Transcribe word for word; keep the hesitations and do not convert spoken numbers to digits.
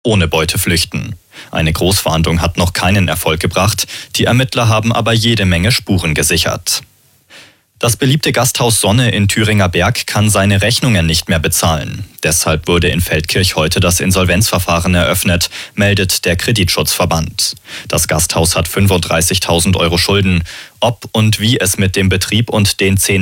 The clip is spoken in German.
ohne Beute flüchten. Eine Großfahndung hat noch keinen Erfolg gebracht, die Ermittler haben aber jede Menge Spuren gesichert. Das beliebte Gasthaus Sonne in Thüringer Berg kann seine Rechnungen nicht mehr bezahlen. Deshalb wurde in Feldkirch heute das Insolvenzverfahren eröffnet, meldet der Kreditschutzverband. Das Gasthaus hat fünfunddreißigtausend Euro Schulden. Ob und wie es mit dem Betrieb und den zehn